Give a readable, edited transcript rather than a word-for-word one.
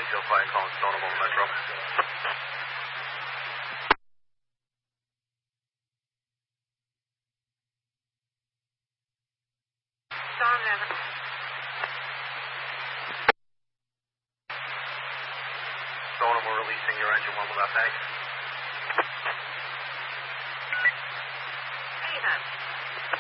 detail flight calling Stonewall Metro. Stonewall, we're releasing your engine 1 without thanks. Anytime.